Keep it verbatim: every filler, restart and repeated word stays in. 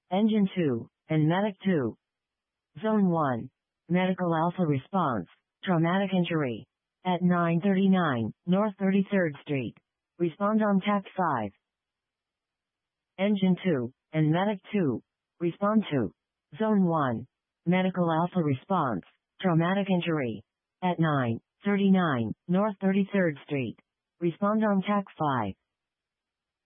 Engine two, and Medic two. Zone one. Medical Alpha Response, traumatic injury. At nine thirty-nine, North thirty-third Street. Respond on T A C five. Engine two, and Medic two. Respond to. Zone one. Medical Alpha Response, traumatic injury. At nine thirty-nine, North thirty-third Street. Respond on T A C five.